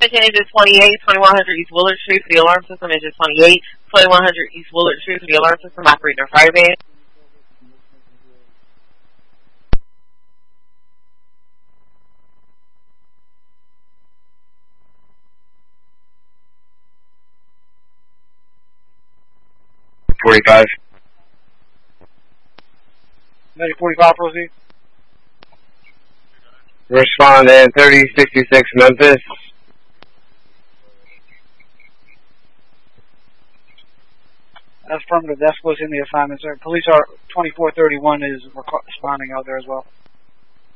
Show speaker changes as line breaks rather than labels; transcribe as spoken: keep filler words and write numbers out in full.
attention, engine twenty-eight, twenty-one hundred East Willard Street for the alarm system, engine twenty-eight, twenty-one hundred East Willard Street for the alarm system, operator fire van.
forty-five.
Medic forty-five, proceed.
Respond in thirty sixty-six Memphis.
Affirmative, that's what's in the assignment, sir. Police are twenty-four thirty-one is responding out there as well.